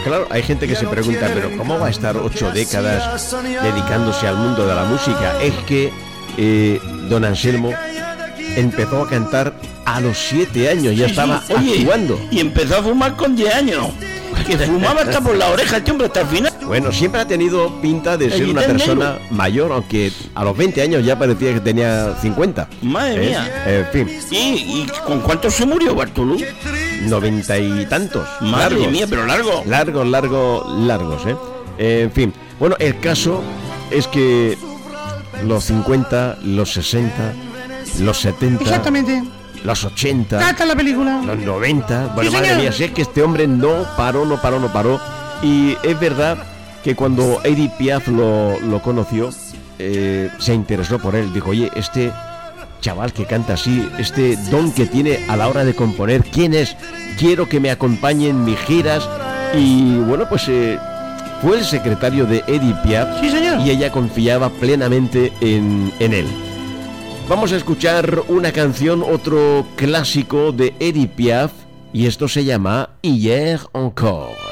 claro, hay gente que se pregunta, pero ¿cómo va a estar 8 décadas dedicándose al mundo de la música? Es que don Anselmo empezó a cantar a los 7 años, ya estaba actuando. Y empezó a fumar con 10 años. Que fumaba hasta por la oreja, este hombre, hasta el final. Bueno, siempre ha tenido pinta de ser una persona mayor, aunque a los 20 años ya parecía que tenía 50. Madre mía. En fin. ¿Y con cuántos se murió Bartolú? 90 y tantos. Madre mía, pero largo. Largos, en fin. Bueno, el caso es que los 50, los 60, los 70... Exactamente. Los 80, Caca la película. los 90, bueno, Sí, madre señor. mía, si es que este hombre no paró. Y es verdad que cuando Edith Piaf lo conoció, se interesó por él. Dijo, oye, este chaval que canta así, este don que tiene a la hora de componer, ¿quién es? Quiero que me acompañe en mis giras. Y bueno, pues fue el secretario de Edith Piaf. Sí, señor. Y ella confiaba plenamente en él. Vamos a escuchar una canción, otro clásico de Edith Piaf, y esto se llama Hier encore.